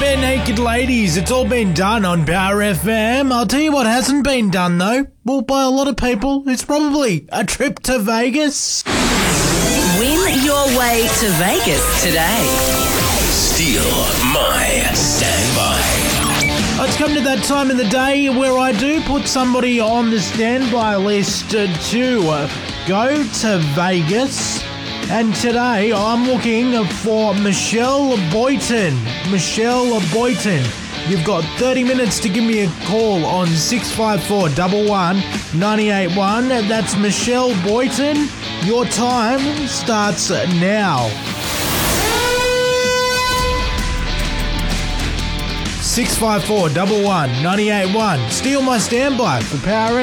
Bare Naked Ladies, it's all been done on Power FM. I'll tell you what hasn't been done though. Well, by a lot of people, it's probably a trip to Vegas. Win your way to Vegas today. Steal my standby. It's come to that time in the day where I do put somebody on the standby list to go to Vegas. And today I'm looking for Michelle Boyton. Michelle Boyton. You've got 30 minutes to give me a call on 654 11 981. That's Michelle Boyton. Your time starts now. 654 11 981. Steal my standby for Power